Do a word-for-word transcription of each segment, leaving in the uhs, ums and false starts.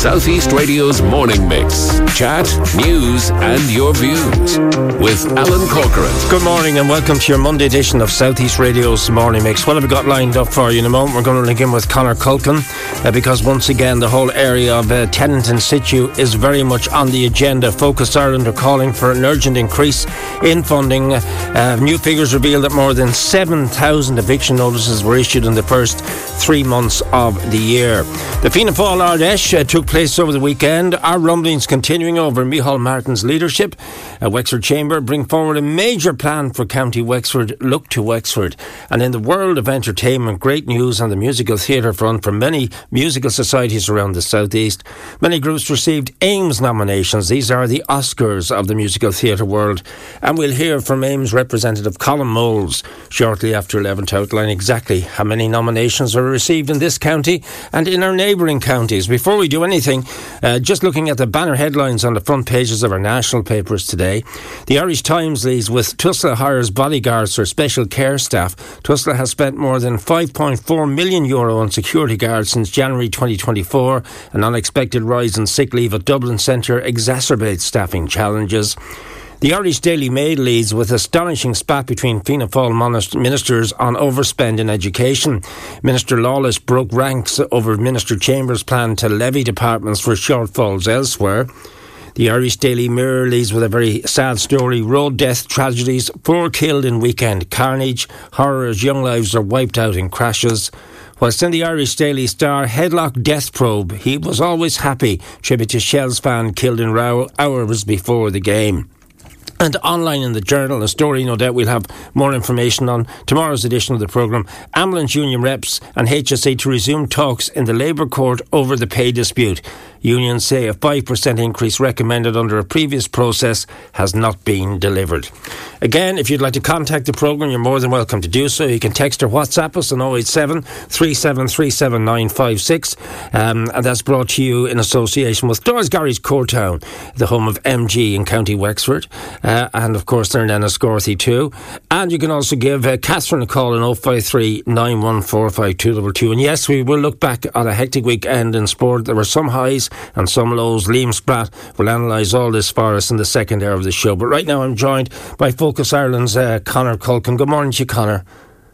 South East Radio's Morning Mix. Chat, news and your views with Alan Corcoran. Good morning and welcome to your Monday edition of South East Radio's Morning Mix. What have we got lined up for you in a moment? We're going to link in with Conor Culkin uh, because once again the whole area of uh, tenant in situ is very much on the agenda. Focus Ireland are calling for an urgent increase in funding. Uh, new figures reveal that more than seven thousand eviction notices were issued in the first three months of the year. The Fianna Fáil Ardèche uh, took place over the weekend. Our rumblings continuing over Micheál Martin's leadership. Uh, Wexford Chamber bring forward a major plan for County Wexford. Look to Wexford. And in the world of entertainment, great news on the musical theatre front for many musical societies around the South East. Many groups received AIMS nominations. These are the Oscars of the musical theatre world. And we'll hear from AIMS representative Colin Moles shortly after eleven to outline exactly how many nominations were received in this county and in our neighbouring counties. Before we do anything, uh, just looking at the banner headlines on the front pages of our national papers today. The Irish Times leads with Tusla hires bodyguards for special care staff. Tusla has spent more than five point four million euro on security guards since January twenty twenty-four. An unexpected rise in sick leave at Dublin Centre exacerbates staffing challenges. The Irish Daily Mail leads with astonishing spat between Fianna Fáil ministers on overspend in education. Minister Lawless broke ranks over Minister Chambers' plan to levy departments for shortfalls elsewhere. The Irish Daily Mirror leads with a very sad story. Road death tragedies, four killed in weekend carnage. Horror as young lives are wiped out in crashes. Whilst in the Irish Daily Star, headlock death probe. He was always happy. Tribute to Shells fan killed in Row hours before the game. And online in the Journal, a story no doubt we'll have more information on tomorrow's edition of the programme. Ambulance union reps and H S E to resume talks in the Labour Court over the pay dispute. Unions say a five percent increase recommended under a previous process has not been delivered. Again, if you'd like to contact the programme, you're more than welcome to do so. You can text or WhatsApp us on oh eight seven, three seven three seven, nine five six. Um, and that's brought to you in association with Doors Garage Courtown, the home of M G in County Wexford. Uh, and of course they're in Enniscorthy too. And you can also give uh, Catherine a call on oh five three, nine one four, five two two two. And yes, we will look back at a hectic weekend in sport. There were some highs and some lows. Liam Spratt will analyse all this for us in the second hour of the show. But right now I'm joined by Focus Ireland's uh, Conor Culkin. Good morning to you, Conor.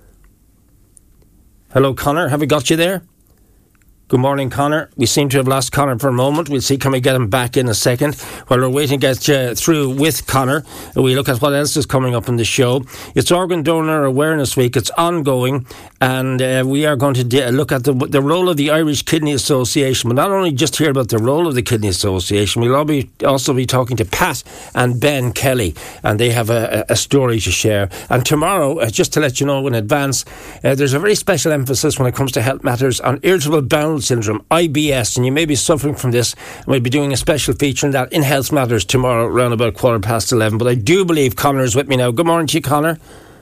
Hello, Conor. Have we got you there? Good morning, Conor. We seem to have lost Conor for a moment. We'll see, can we get him back in a second? While we're waiting to get uh, through with Conor, we look at what else is coming up in the show. It's Organ Donor Awareness Week. It's ongoing, and uh, we are going to de- look at the, the role of the Irish Kidney Association, but not only just hear about the role of the Kidney Association, we'll all be, also be talking to Pat and Ben Kelly, and they have a, a story to share. And tomorrow, uh, just to let you know in advance, uh, there's a very special emphasis when it comes to health matters on irritable bowel syndrome, I B S, and you may be suffering from this. And we'll be doing a special feature on that in Health Matters tomorrow around about quarter past eleven. But I do believe Conor is with me now. Good morning to you, Conor.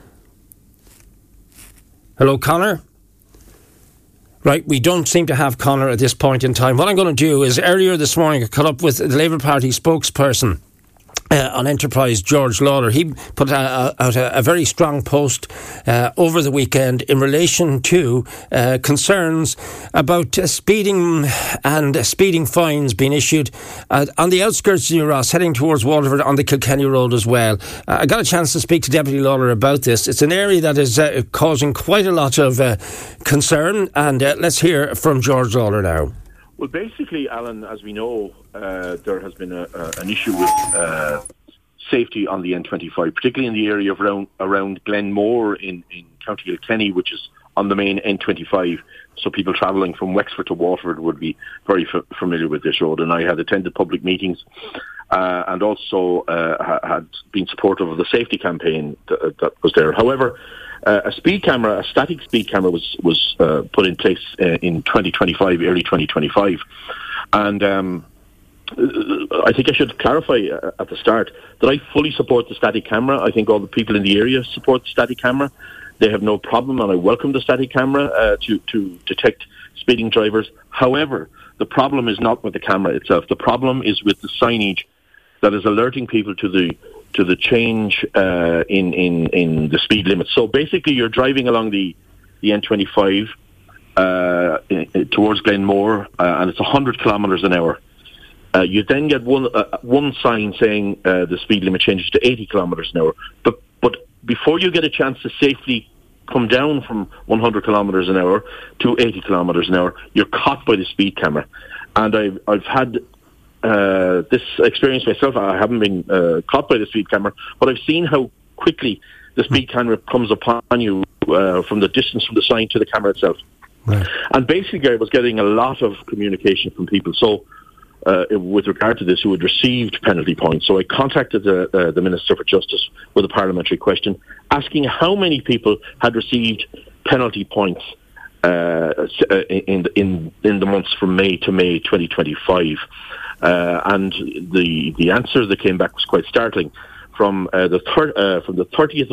Hello, Conor. Right, we don't seem to have Conor at this point in time. What I'm going to do is, earlier this morning I caught up with the Labour Party spokesperson Uh, on Enterprise, George Lawler. He put out a, a, a very strong post uh, over the weekend in relation to uh, concerns about uh, speeding and uh, speeding fines being issued uh, on the outskirts of New Ross, heading towards Waterford on the Kilkenny Road as well. Uh, I got a chance to speak to Deputy Lawler about this. It's an area that is uh, causing quite a lot of uh, concern, and uh, let's hear from George Lawler now. Well, basically, Alan, as we know, uh, there has been a, a, an issue with uh, safety on the N twenty-five, particularly in the area of around, around Glenmore in, in County Kilkenny, which is on the main N twenty-five. So people travelling from Wexford to Waterford would be very f- familiar with this road. And I had attended public meetings uh, and also uh, ha- had been supportive of the safety campaign th- that was there. However, Uh, a speed camera, a static speed camera was, was uh, put in place uh, in twenty twenty-five, early twenty twenty-five. And um, I think I should clarify uh, at the start that I fully support the static camera. I think all the people in the area support the static camera. They have no problem, and I welcome the static camera uh, to, to detect speeding drivers. However, the problem is not with the camera itself. The problem is with the signage that is alerting people to the to the change uh, in, in, in the speed limit. So basically you're driving along the, the N twenty-five uh, towards Glenmore, uh, and it's one hundred kilometres an hour. Uh, you then get one uh, one sign saying uh, the speed limit changes to eighty kilometres an hour. But but before you get a chance to safely come down from one hundred kilometres an hour to eighty kilometres an hour, you're caught by the speed camera. And I've I've had uh, this experience myself. I haven't been uh, caught by the speed camera, but I've seen how quickly the speed camera comes upon you uh, from the distance from the sign to the camera itself. Right. And basically, I was getting a lot of communication from people. So. Uh, with regard to this, who had received penalty points. So I contacted the, uh, the Minister for Justice with a parliamentary question asking how many people had received penalty points uh, in, in, in the months from May to May twenty twenty-five. Uh, and the, the answer that came back was quite startling. From, uh, the thir- uh, from the thirtieth